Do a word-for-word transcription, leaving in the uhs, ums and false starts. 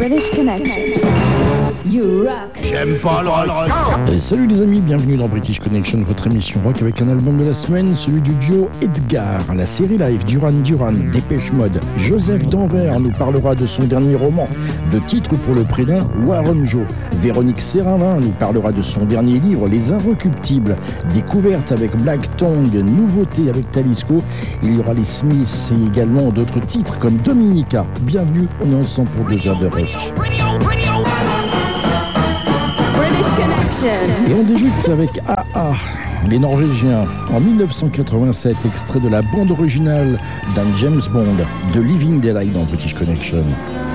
British Connection. You rock. J'aime pas le rock. Et salut les amis, bienvenue dans British Connection, votre émission rock avec un album de la semaine, celui du duo Edgar, la série live Duran Duran, Dépêche Mode. Joseph Danvers nous parlera de son dernier roman, de titre pour le prix d'un Warren Joe. Véronique Séravin nous parlera de son dernier livre, Les Inrecuptibles, découverte avec Black Tongue, nouveauté avec Talisco. Il y aura les Smiths et également d'autres titres comme Dominica. Bienvenue, on est ensemble pour deux heures de rock. Et on débute avec A A, les Norvégiens, en dix-neuf cent quatre-vingt-sept, extrait de la bande originale d'un James Bond, de Living Daylight dans British Connection.